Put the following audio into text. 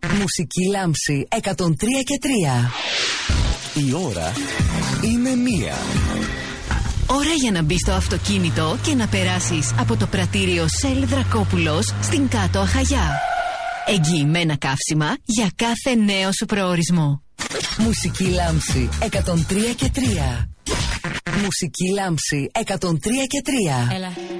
Μουσική λάμψη 103 και 3. Η ώρα είναι 1. Ώρα για να μπεις στο αυτοκίνητο και να περάσεις από το πρατήριο Shell Δρακόπουλος στην Κάτω Αχαγιά. Εγγυημένα καύσιμα για κάθε νέο σου προορισμό. Μουσική λάμψη 103 και 3. Μουσική λάμψη 103 και 3. Έλα.